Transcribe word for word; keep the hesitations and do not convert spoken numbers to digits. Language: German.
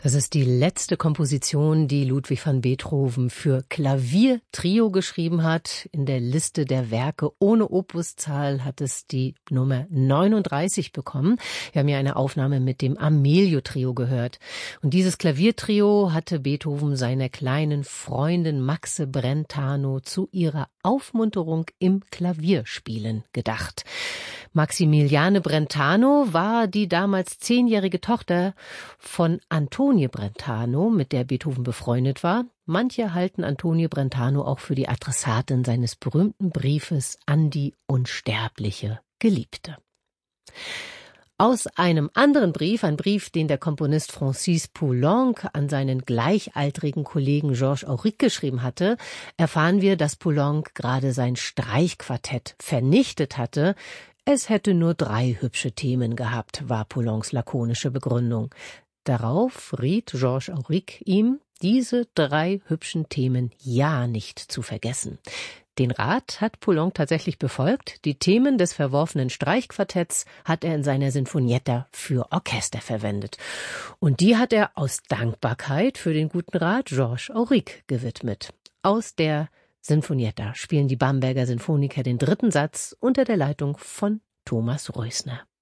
Das ist die letzte Komposition, die Ludwig van Beethoven für Klaviertrio geschrieben hat. In der Liste der Werke ohne Opuszahl hat es die Nummer neununddreißig bekommen. Wir haben ja eine Aufnahme mit dem Amelio-Trio gehört. Und dieses Klaviertrio hatte Beethoven seiner kleinen Freundin Maxe Brentano zu ihrer Aufmunterung im Klavierspielen gedacht. Maximiliane Brentano war die damals zehnjährige Tochter von Antonie Brentano, mit der Beethoven befreundet war. Manche halten Antonie Brentano auch für die Adressatin seines berühmten Briefes an die unsterbliche Geliebte. Aus einem anderen Brief, ein Brief, den der Komponist Francis Poulenc an seinen gleichaltrigen Kollegen Georges Auric geschrieben hatte, erfahren wir, dass Poulenc gerade sein Streichquartett vernichtet hatte. Es hätte nur drei hübsche Themen gehabt, war Poulencs lakonische Begründung. Darauf riet Georges Auric ihm, diese drei hübschen Themen ja nicht zu vergessen. Den Rat hat Poulenc tatsächlich befolgt. Die Themen des verworfenen Streichquartetts hat er in seiner Sinfonietta für Orchester verwendet. Und die hat er aus Dankbarkeit für den guten Rat Georges Auric gewidmet. Aus der Sinfonietta spielen die Bamberger Sinfoniker den dritten Satz unter der Leitung von Thomas Rösner.